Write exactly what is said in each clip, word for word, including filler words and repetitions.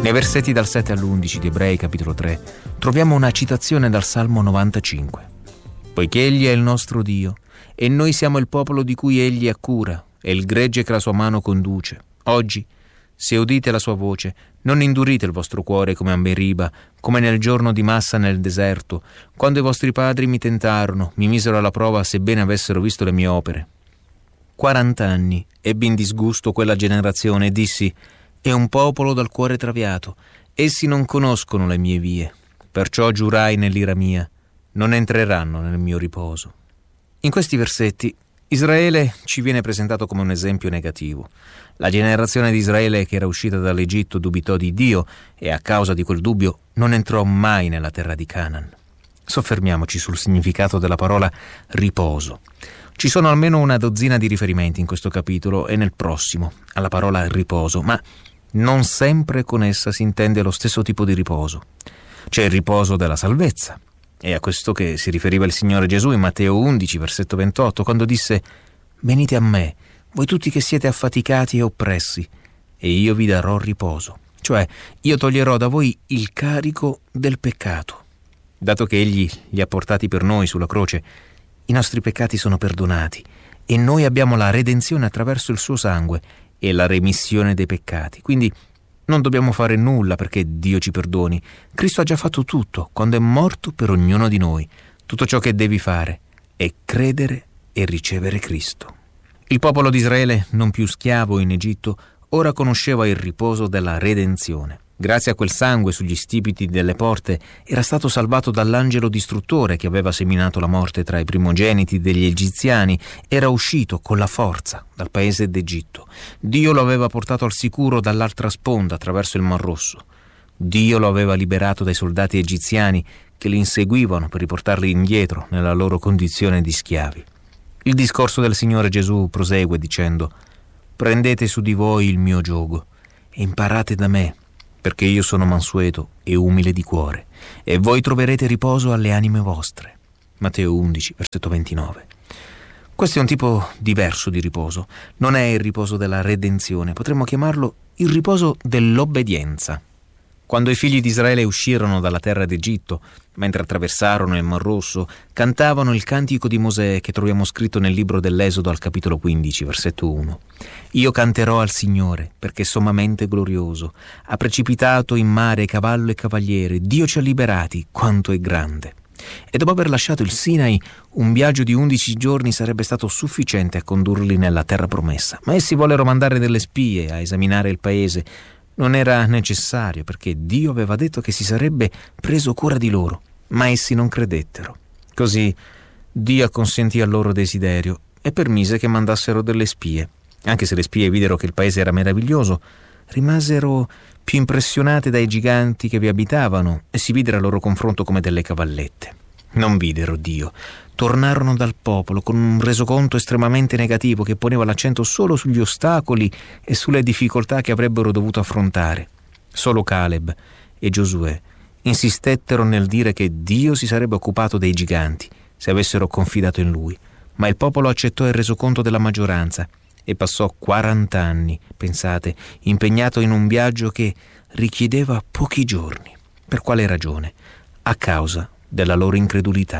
Nei versetti dal sette all'undici di Ebrei capitolo tre troviamo una citazione dal Salmo novantacinque. Poiché Egli è il nostro Dio e noi siamo il popolo di cui Egli ha cura e il gregge che la sua mano conduce. Oggi, se udite la sua voce, non indurite il vostro cuore come a Meriba, come nel giorno di Massa nel deserto, quando i vostri padri mi tentarono, mi misero alla prova sebbene avessero visto le mie opere. Quarant'anni ebbi in disgusto quella generazione e dissi: è un popolo dal cuore traviato, essi non conoscono le mie vie. Perciò giurai nell'ira mia, non entreranno nel mio riposo. In questi versetti Israele ci viene presentato come un esempio negativo. La generazione di Israele che era uscita dall'Egitto dubitò di Dio e a causa di quel dubbio non entrò mai nella terra di Canaan. Soffermiamoci sul significato della parola riposo. Ci sono almeno una dozzina di riferimenti in questo capitolo e nel prossimo alla parola riposo, ma non sempre con essa si intende lo stesso tipo di riposo. C'è il riposo della salvezza. È a questo che si riferiva il Signore Gesù in Matteo undici, versetto ventotto, quando disse: venite a me, voi tutti che siete affaticati e oppressi, e io vi darò riposo. Cioè, io toglierò da voi il carico del peccato. Dato che Egli li ha portati per noi sulla croce, i nostri peccati sono perdonati e noi abbiamo la redenzione attraverso il suo sangue e la remissione dei peccati. Quindi non dobbiamo fare nulla perché Dio ci perdoni. Cristo ha già fatto tutto quando è morto per ognuno di noi. Tutto ciò che devi fare è credere e ricevere Cristo. Il popolo di Israele, non più schiavo in Egitto, ora conosceva il riposo della redenzione. Grazie a quel sangue sugli stipiti delle porte era stato salvato dall'angelo distruttore che aveva seminato la morte tra i primogeniti degli egiziani. Era uscito con la forza dal paese d'Egitto. Dio lo aveva portato al sicuro dall'altra sponda attraverso il Mar Rosso. Dio lo aveva liberato dai soldati egiziani che li inseguivano per riportarli indietro nella loro condizione di schiavi. Il discorso del Signore Gesù prosegue dicendo: prendete su di voi il mio giogo e imparate da me, perché io sono mansueto e umile di cuore, e voi troverete riposo alle anime vostre. Matteo undici, versetto ventinove. Questo è un tipo diverso di riposo. Non è il riposo della redenzione, potremmo chiamarlo il riposo dell'obbedienza. Quando i figli di Israele uscirono dalla terra d'Egitto, mentre attraversarono il Mar Rosso, cantavano il cantico di Mosè che troviamo scritto nel libro dell'Esodo al capitolo quindici, versetto uno. Io canterò al Signore perché è sommamente glorioso. Ha precipitato in mare cavallo e cavaliere. Dio ci ha liberati, quanto è grande. E dopo aver lasciato il Sinai, un viaggio di undici giorni sarebbe stato sufficiente a condurli nella terra promessa. Ma essi vollero mandare delle spie a esaminare il paese. Non era necessario, perché Dio aveva detto che si sarebbe preso cura di loro, ma essi non credettero. Così Dio acconsentì al loro desiderio e permise che mandassero delle spie. Anche se le spie videro che il paese era meraviglioso, rimasero più impressionate dai giganti che vi abitavano e si videro al loro confronto come delle cavallette. Non videro Dio. Tornarono dal popolo con un resoconto estremamente negativo che poneva l'accento solo sugli ostacoli e sulle difficoltà che avrebbero dovuto affrontare. Solo Caleb e Giosuè insistettero nel dire che Dio si sarebbe occupato dei giganti se avessero confidato in lui, ma il popolo accettò il resoconto della maggioranza e passò quaranta anni, pensate, impegnato in un viaggio che richiedeva pochi giorni. Per quale ragione? A causa della loro incredulità.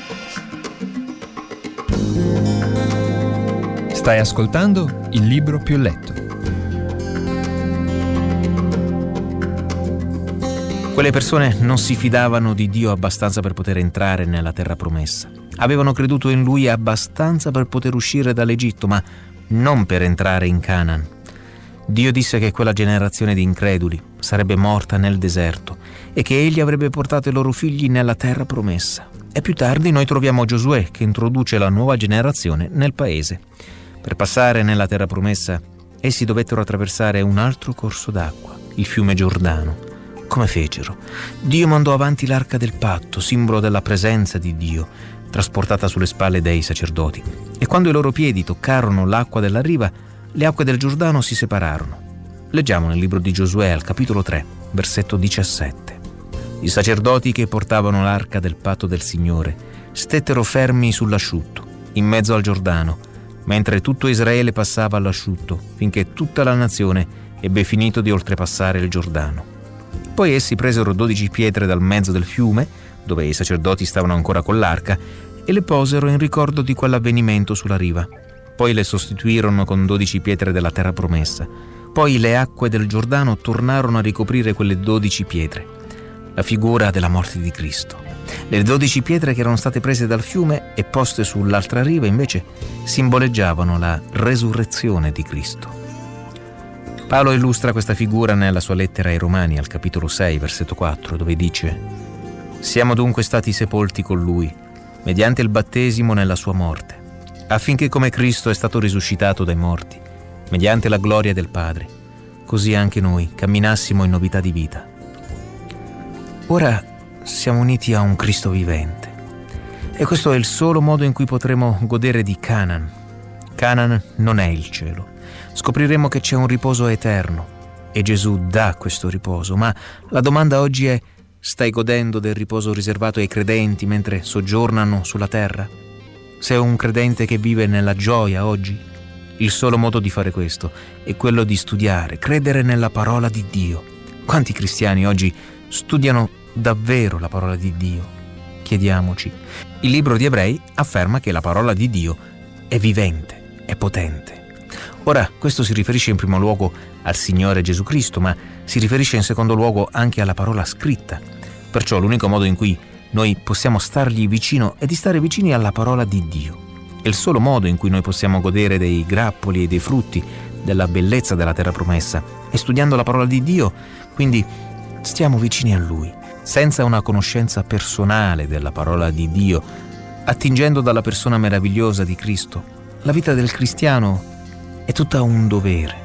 Stai ascoltando Il Libro Più Letto. Quelle persone non si fidavano di Dio abbastanza per poter entrare nella terra promessa. Avevano creduto in Lui abbastanza per poter uscire dall'Egitto, ma non per entrare in Canaan. Dio disse che quella generazione di increduli sarebbe morta nel deserto e che Egli avrebbe portato i loro figli nella terra promessa. E più tardi noi troviamo Giosuè che introduce la nuova generazione nel paese. Per passare nella terra promessa, essi dovettero attraversare un altro corso d'acqua, il fiume Giordano. Come fecero? Dio mandò avanti l'arca del patto, simbolo della presenza di Dio, trasportata sulle spalle dei sacerdoti. E quando i loro piedi toccarono l'acqua della riva, le acque del Giordano si separarono. Leggiamo nel libro di Giosuè al capitolo tre, versetto diciassette. I sacerdoti che portavano l'arca del patto del Signore stettero fermi sull'asciutto, in mezzo al Giordano, mentre tutto Israele passava all'asciutto, finché tutta la nazione ebbe finito di oltrepassare il Giordano. Poi essi presero dodici pietre dal mezzo del fiume, dove i sacerdoti stavano ancora con l'arca, e le posero in ricordo di quell'avvenimento sulla riva. Poi le sostituirono con dodici pietre della terra promessa. Poi le acque del Giordano tornarono a ricoprire quelle dodici pietre, la figura della morte di Cristo. Le dodici pietre che erano state prese dal fiume e poste sull'altra riva invece simboleggiavano la resurrezione di Cristo. Paolo illustra questa figura nella sua lettera ai Romani al capitolo sei, versetto quattro, dove dice: «Siamo dunque stati sepolti con Lui, mediante il battesimo nella sua morte, affinché come Cristo è stato risuscitato dai morti, mediante la gloria del Padre, così anche noi camminassimo in novità di vita». Ora siamo uniti a un Cristo vivente, e questo è il solo modo in cui potremo godere di Canaan. Canaan non è il cielo. Scopriremo che c'è un riposo eterno e Gesù dà questo riposo, ma la domanda oggi è: stai godendo del riposo riservato ai credenti mentre soggiornano sulla terra? Sei un credente che vive nella gioia oggi? Il solo modo di fare questo è quello di studiare, credere nella parola di Dio. Quanti cristiani oggi studiano davvero la parola di Dio? Chiediamoci. Il libro di Ebrei afferma che la parola di Dio è vivente, è potente. Ora, questo si riferisce in primo luogo al Signore Gesù Cristo, ma si riferisce in secondo luogo anche alla parola scritta. Perciò l'unico modo in cui noi possiamo stargli vicino è di stare vicini alla parola di Dio. È il solo modo in cui noi possiamo godere dei grappoli e dei frutti della bellezza della terra promessa. E studiando la parola di Dio, quindi stiamo vicini a Lui, senza una conoscenza personale della parola di Dio, attingendo dalla persona meravigliosa di Cristo. La vita del cristiano è tutta un dovere.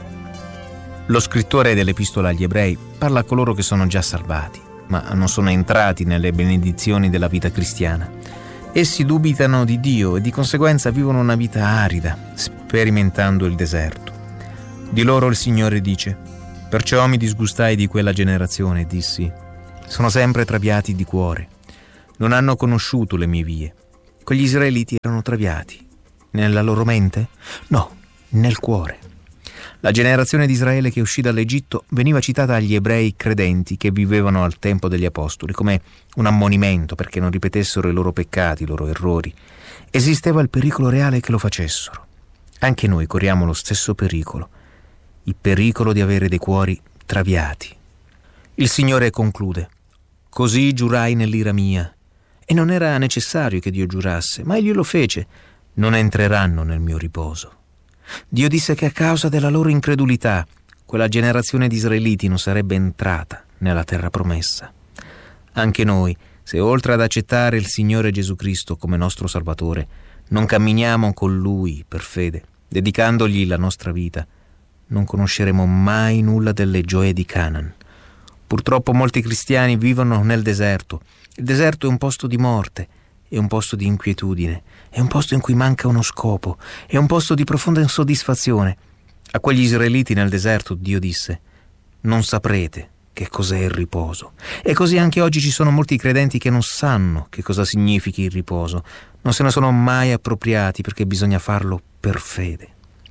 Lo scrittore dell'Epistola agli Ebrei parla a coloro che sono già salvati, ma non sono entrati nelle benedizioni della vita cristiana. Essi dubitano di Dio e di conseguenza vivono una vita arida, sperimentando il deserto. Di loro il Signore dice: «Perciò mi disgustai di quella generazione, dissi, sono sempre traviati di cuore, non hanno conosciuto le mie vie». Quegli israeliti erano traviati. Nella loro mente? No, nel cuore. La generazione di Israele che uscì dall'Egitto veniva citata agli ebrei credenti che vivevano al tempo degli apostoli come un ammonimento perché non ripetessero i loro peccati, i loro errori. Esisteva il pericolo reale che lo facessero. Anche noi corriamo lo stesso pericolo, il pericolo di avere dei cuori traviati. Il Signore conclude: «Così giurai nell'ira mia». E non era necessario che Dio giurasse, ma Egli lo fece: «Non entreranno nel mio riposo». Dio disse che a causa della loro incredulità quella generazione di israeliti non sarebbe entrata nella terra promessa. Anche noi, se oltre ad accettare il Signore Gesù Cristo come nostro Salvatore, non camminiamo con Lui per fede, dedicandogli la nostra vita, non conosceremo mai nulla delle gioie di Canaan. Purtroppo molti cristiani vivono nel deserto. Il deserto è un posto di morte, è un posto di inquietudine, è un posto in cui manca uno scopo, è un posto di profonda insoddisfazione. A quegli israeliti nel deserto Dio disse: «Non saprete che cos'è il riposo». E così anche oggi ci sono molti credenti che non sanno che cosa significhi il riposo, non se ne sono mai appropriati perché bisogna farlo per fede.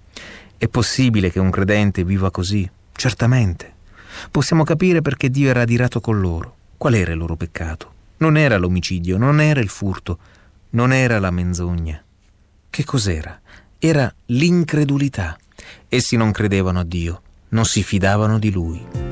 È possibile che un credente viva così? Certamente. Possiamo capire perché Dio era adirato con loro. Qual era il loro peccato? Non era l'omicidio, non era il furto, non era la menzogna. Che cos'era? Era l'incredulità. Essi non credevano a Dio, non si fidavano di Lui.